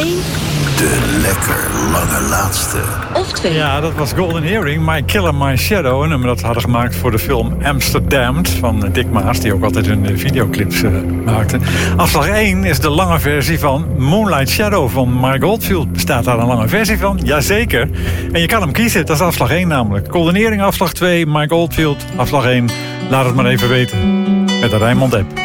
1. De lekker lange laatste. Of 2. Ja, dat was Golden Earring, My Killer, My Shadow. Een nummer dat we hadden gemaakt voor de film Amsterdam van Dick Maas, die ook altijd hun videoclips maakte. Afslag 1 is de lange versie van Moonlight Shadow van Mike Oldfield. Bestaat daar een lange versie van? Jazeker. En je kan hem kiezen, dat is afslag 1 namelijk. Golden Earring afslag 2, Mike Oldfield afslag 1. Laat het maar even weten met de Rijnmond app.